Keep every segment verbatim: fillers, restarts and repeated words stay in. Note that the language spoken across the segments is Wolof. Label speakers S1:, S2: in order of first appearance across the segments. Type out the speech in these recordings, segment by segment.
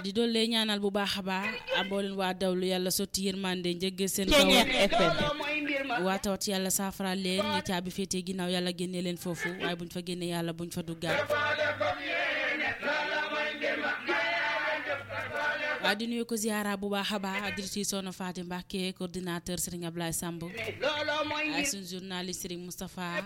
S1: di doole ñaanal bu baax a baax mboolem waa dawlu yàlla sotti yërmande njëgg seen kaw waa tawat yàlla saafara leen ñi caabi féete ginnaaw yàlla génne leen foofu waaye buñ fa génne yàlla buñ fa duggaat waa di nuyu ko ziara bu baax a baax directrice Soxna Fatim Mbacké coordinateur Serigne Ablaye Samb ay suñu journaliste Serigne Moustapha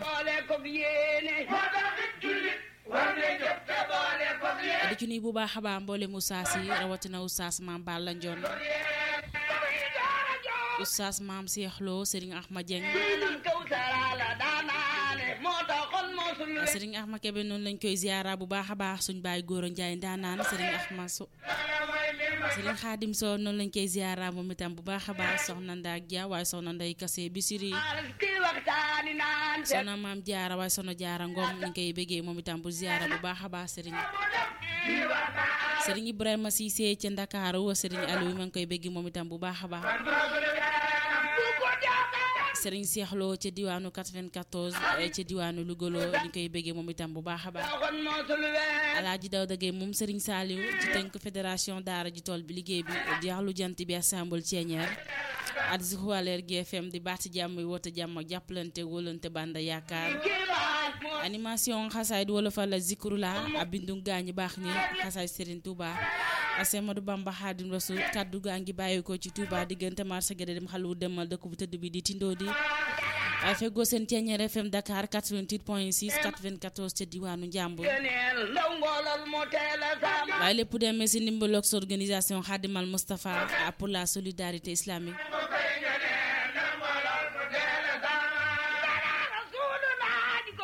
S1: di ci nuyu bu baax a baax mboolem Oustaz yi rawatina Oustaz Mame Balla Ndione Oustaz Mame Cheikh Lo Serigne Ahmad Dieng Serigne Ahmad Kebe noonu lañ koy ziara bu baax a baax suñ baay Góora Njaay ndaanaan Serigne Ahmad So Serigne Khadim So noonu lañ koy ziara moom itam bu baax a baax soxna Ndak Dia waaye soxna Ndey Kase Bisiri soxna Maam Jaara waaye soxna Jaara Ngom ñu koy bëggee moom itam bu ziara bu baax a baax Serigne Serigne Ibrahima Cissé ca Ndakaaru Serigne Aliou ma ngi koy bëggee moom itam bu baax a baax Serigne Cheikh Lo ca diwaanu quatre-vingt-quatorze ca diwaanu Lugolo ñu koy bëggee moom itam bu baax a baax Alaaji Dawda Gueye moom Serigne Saliou ci tënk fédération daara ji tool bi liggéey bi di yaxlu jant bi assemble Thiénière at Zoukhoualer G F M di baati jàmm yi woote jàmm ak jàppalante wóolante banda yaakaar animation xasaay du wala fa la zikrula ab bindu gaañi baax ni xasaay Serigne Touba Amadou Bamba Khadim Rasoul kaddu gaa ngi bàyyi ko ci Touba diggante marché Guédé dem xalu demal dëkk bu tëdd bi di Tindodi ay feggoo seen Thiénière F M Dakar quatre-vingt-huit point six quatre-vingt-quatorze ca diwaanu Njàmbur waaye lépp demee si ndimbalu organisation Khadimal Moustapha pour la solidarité islamique